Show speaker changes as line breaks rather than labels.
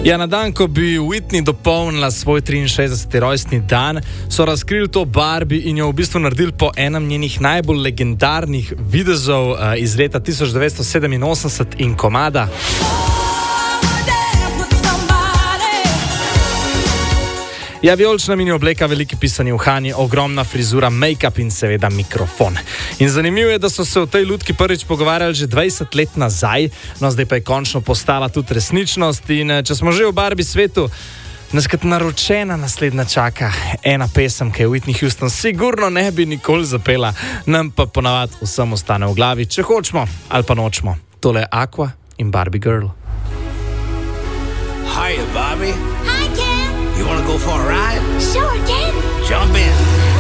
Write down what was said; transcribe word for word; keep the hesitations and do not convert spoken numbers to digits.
Ja, na dan, ko bi Whitney dopolnila svoj triinšestdeseti rojstni dan, so razkrili to Barbie in jo v bistvu naredili po enem njenih najbolj legendarnih videzov uh, iz leta tisoč devetsto sedeminosemdeset in komada. Ja, vijolična mini obleka, veliki pisani uhani, ogromna frizura, make-up in seveda mikrofon. In zanimivo je, da so se o tej lutki prvič pogovarjali že dvajset let nazaj, no zdaj pa je končno postala tudi resničnost. In če smo že v Barbie svetu, nas kot naročena naslednja čaka ena pesem, ki je Whitney Houston sigurno ne bi nikoli zapela, nam pa ponavadi vsem ostane v glavi, če hočemo ali pa nočemo. Tole je Aqua in Barbie Girl.
Hiya, Barbie.
Hi, Ken.
You wanna go for a ride?
Sure, Ken.
Jump in.